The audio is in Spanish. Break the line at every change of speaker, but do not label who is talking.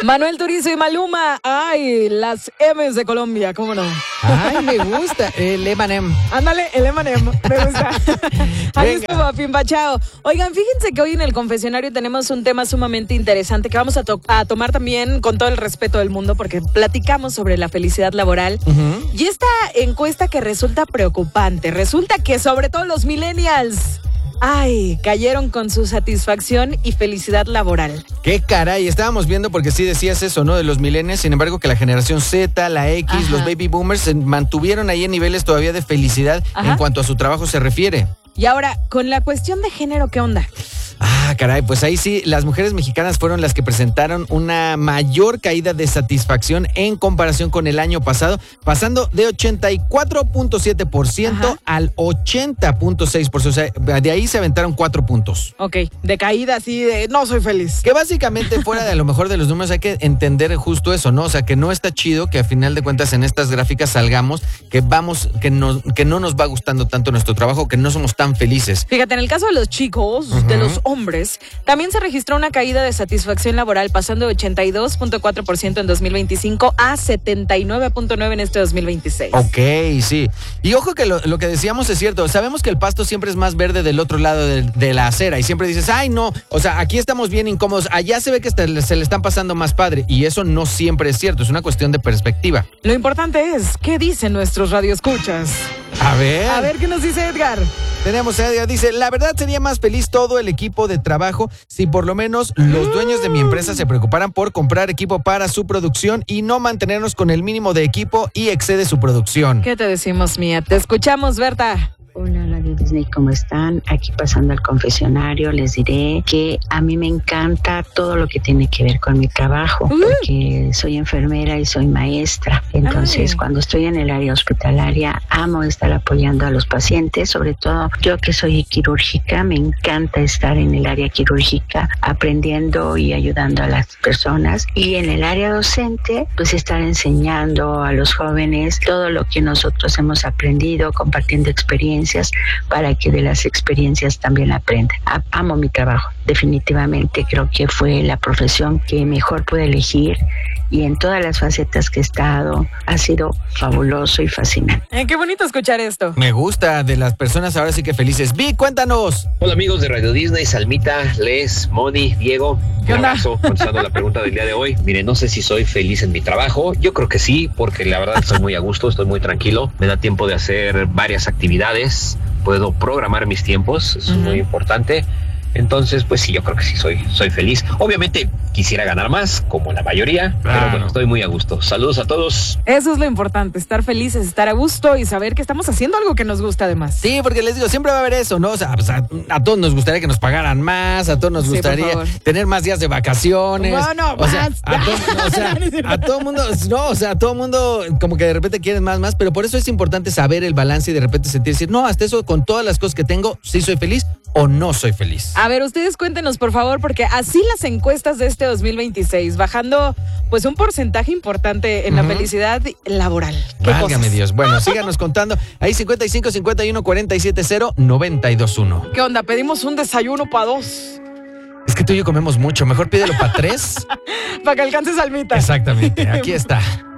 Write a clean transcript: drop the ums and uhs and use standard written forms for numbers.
Manuel Turizo y Maluma. Ay, las M's de Colombia, ¿cómo no?
Ay, me gusta. El M&M.
Ándale, el M&M, me gusta. Ahí estuvo, Pimpachao. Oigan, fíjense que hoy en el confesionario tenemos un tema sumamente interesante que vamos a tomar también con todo el respeto del mundo porque platicamos sobre la felicidad laboral. Y esta encuesta que resulta preocupante, resulta que sobre todo los millennials, ay, cayeron con su satisfacción y felicidad laboral.
Qué caray, estábamos viendo porque sí decías eso, ¿no? De los millennials, sin embargo que la generación Z, la X,
Ajá,
los baby boomers se mantuvieron ahí en niveles todavía de felicidad en cuanto a su trabajo se refiere.
Y ahora, con la cuestión de género, ¿qué onda?
Ah, caray, pues ahí sí, las mujeres mexicanas fueron las que presentaron una mayor caída de satisfacción en comparación con el año pasado, pasando de 84.7% al 80.6%. O sea, de ahí se aventaron 4 puntos.
Ok, de caída así de no soy feliz.
Que básicamente fuera de a lo mejor de los números hay que entender justo eso, ¿no? O sea, que no está chido que a final de cuentas en estas gráficas salgamos, que no nos va gustando tanto nuestro trabajo, que no somos tan felices.
Fíjate, en el caso de los chicos, de los hombres, también se registró una caída de satisfacción laboral pasando de 82.4% en 2025 a 79.9% en este 2026.
Ok, sí. Y ojo que lo que decíamos es cierto. Sabemos que el pasto siempre es más verde del otro lado de la acera y siempre dices, ay no, o sea, aquí estamos bien incómodos, allá se ve que se le están pasando más padre y eso no siempre es cierto, es una cuestión de perspectiva.
Lo importante es, ¿qué dicen nuestros radioescuchas? A ver qué nos dice Edgar.
Tenemos a Edgar, dice, la verdad sería más feliz todo el equipo de trabajo si por lo menos los dueños de mi empresa se preocuparan por comprar equipo para su producción y no mantenernos con el mínimo de equipo y excede su producción.
¿Qué te decimos, Mía? Te escuchamos, Berta.
Hola, Radio Disney, ¿cómo están? Aquí pasando al confesionario, les diré que a mí me encanta todo lo que tiene que ver con mi trabajo, porque soy enfermera y soy maestra. Entonces, cuando estoy en el área hospitalaria, amo estar apoyando a los pacientes, sobre todo yo que soy quirúrgica, me encanta estar en el área quirúrgica, aprendiendo y ayudando a las personas. Y en el área docente, pues estar enseñando a los jóvenes todo lo que nosotros hemos aprendido, compartiendo experiencias, para que de las experiencias también aprendan. Amo mi trabajo, definitivamente creo que fue la profesión que mejor pude elegir y en todas las facetas que he estado ha sido fabuloso y fascinante.
Qué bonito escuchar esto.
Me gusta, de las personas ahora sí que felices. Vi, cuéntanos.
Hola amigos de Radio Disney, Salmita, Les, Moni, Diego.
¿Qué onda?
Contestando la pregunta del día de hoy. Miren, no sé si soy feliz en mi trabajo. Yo creo que sí, porque la verdad estoy muy a gusto, estoy muy tranquilo. Me da tiempo de hacer varias actividades. Puedo programar mis tiempos, eso es muy importante. Entonces, pues sí, yo creo que sí soy feliz. Obviamente quisiera ganar más, como la mayoría, pero bueno, estoy muy a gusto. Saludos a todos.
Eso es lo importante, estar felices, estar a gusto y saber que estamos haciendo algo que nos gusta además.
Sí, porque les digo, siempre va a haber eso, ¿no? O sea, pues a todos nos gustaría que nos pagaran más, a todos nos gustaría tener más días de vacaciones.
No,
o sea, a todo mundo, no, o sea, a todo mundo como que de repente quieren más, pero por eso es importante saber el balance y de repente decir, no, hasta eso con todas las cosas que tengo, sí soy feliz o no soy feliz.
A ver, ustedes cuéntenos, por favor, porque así las encuestas de este 2026, bajando pues un porcentaje importante en la felicidad laboral.
Válgame Dios. Bueno, síganos contando. Ahí 55 51 47 0 92 1.
¿Qué onda? Pedimos un desayuno para 2.
Es que tú y yo comemos mucho. Mejor pídelo para 3.
Para que alcances Salmita.
Exactamente. Aquí está.